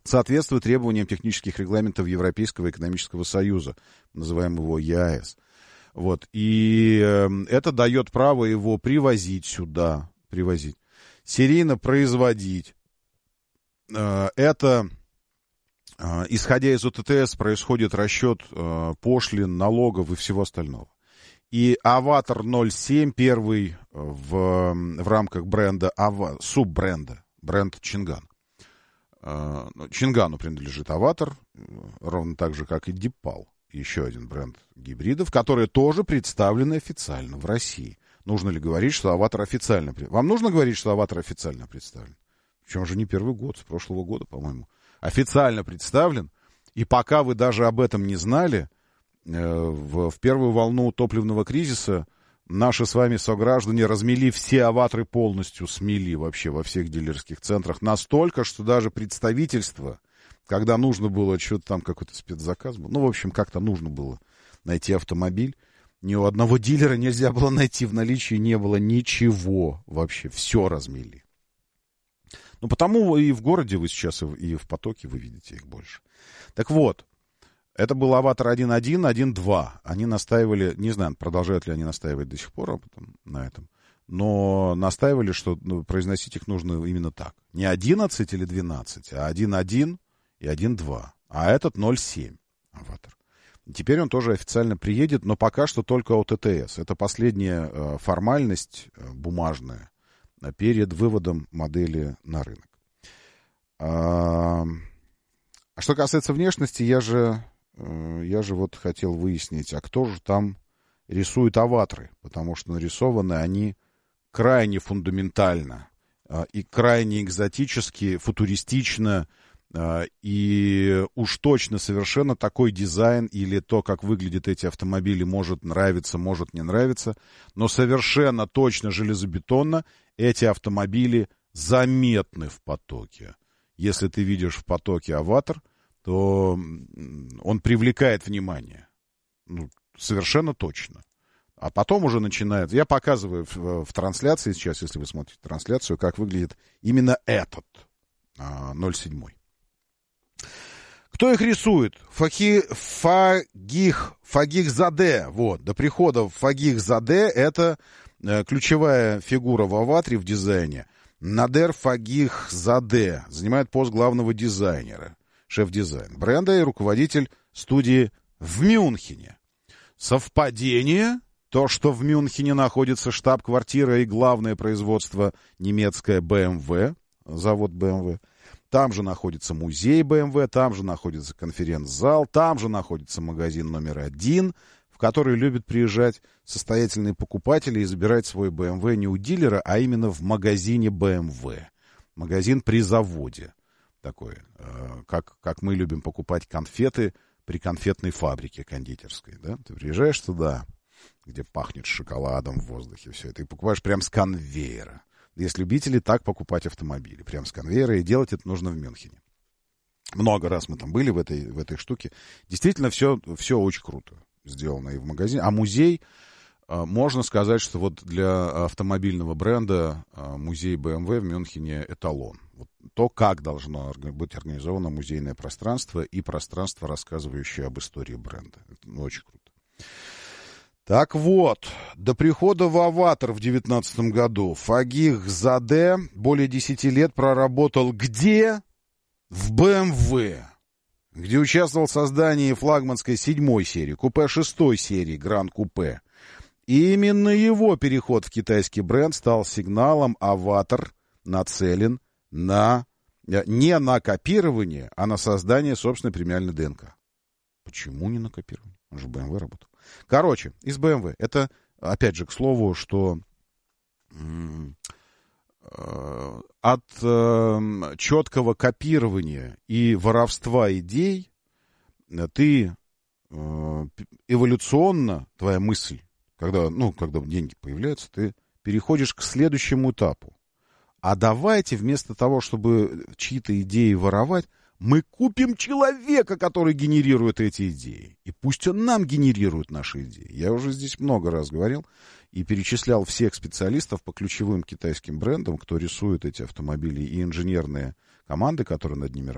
соответствует требованиям технических регламентов Европейского экономического союза, называемого ЕАЭС. Вот. И это дает право его привозить сюда, серийно производить. Это, исходя из ОТТС, происходит расчет пошлин, налогов и всего остального. И Аватар 07, первый в рамках бренда, суббренда, бренд Чинган. Чингану принадлежит Аватар, ровно так же, как и Дипал, еще один бренд гибридов, которые тоже представлены официально в России. Нужно ли говорить, что Аватар официально представлен? Вам нужно говорить, что Аватар официально представлен? Причем уже не первый год, с прошлого года, по-моему. Официально представлен, и пока вы даже об этом не знали, в первую волну топливного кризиса наши с вами сограждане размели все Аватры полностью, смели вообще во всех дилерских центрах. Настолько, что даже представительство, когда нужно было что-то там, какой-то спецзаказ был, в общем, как-то нужно было найти автомобиль, ни у одного дилера нельзя было найти, в наличии не было ничего вообще, все размели. Потому и в городе вы сейчас, и в потоке вы видите их больше. Так вот, это был Аватар 1.1, 1.2. Они настаивали, не знаю, продолжают ли они настаивать до сих пор на этом, но настаивали, что произносить их нужно именно так. Не 11 или 12, а 1.1 и 1.2. А этот 0.7 Аватар. Теперь он тоже официально приедет, но пока что только ОТТС. Это последняя формальность бумажная перед выводом модели на рынок. А что касается внешности, я же вот хотел выяснить, а кто же там рисует аватры, потому что нарисованы они крайне фундаментально и крайне экзотически, футуристично, и уж точно совершенно такой дизайн или то, как выглядят эти автомобили, может нравиться, может не нравиться, но совершенно точно железобетонно эти автомобили заметны в потоке. Если ты видишь в потоке аватар, то он привлекает внимание. Совершенно точно. А потом уже начинает... Я показываю в трансляции сейчас, если вы смотрите трансляцию, как выглядит именно этот 0.7. Кто их рисует? Фагихзаде. Вот. До прихода Фагихзаде это ключевая фигура в аватре в дизайне. Надер Фагихзаде занимает пост главного дизайнера, шеф-дизайн бренда и руководитель студии в Мюнхене. Совпадение? То, что в Мюнхене находится штаб-квартира и главное производство немецкое BMW, завод BMW. Там же находится музей BMW, там же находится конференц-зал, там же находится магазин номер 1, в который любят приезжать состоятельные покупатели и забирать свой BMW не у дилера, а именно в магазине BMW. Магазин при заводе. Такой, как мы любим покупать конфеты при конфетной фабрике кондитерской. Да? Ты приезжаешь туда, где пахнет шоколадом в воздухе, все это, и покупаешь прям с конвейера. Есть любители так покупать автомобили, прям с конвейера, и делать это нужно в Мюнхене. Много раз мы там были в этой штуке. Действительно, все очень круто сделано и в магазине. А музей, можно сказать, что вот для автомобильного бренда музей BMW в Мюнхене эталон. Вот то, как должно быть организовано музейное пространство и пространство, рассказывающее об истории бренда. Это очень круто. Так вот, до прихода в «Аватар» в 2019 году Фагихзаде более 10 лет проработал где? В BMW, где участвовал в создании флагманской 7-й серии, купе 6-й серии Гранд Купе. И именно его переход в китайский бренд стал сигналом. «Аватар» нацелен не на копирование, а на создание собственной премиальной ДНК. Почему не на копирование? Он же в BMW работал. Короче, из BMW. Это, опять же, к слову, что от четкого копирования и воровства идей ты эволюционно, твоя мысль, когда деньги появляются, ты переходишь к следующему этапу. А давайте вместо того, чтобы чьи-то идеи воровать, мы купим человека, который генерирует эти идеи. И пусть он нам генерирует наши идеи. Я уже здесь много раз говорил и перечислял всех специалистов по ключевым китайским брендам, кто рисует эти автомобили, и инженерные команды, которые над ними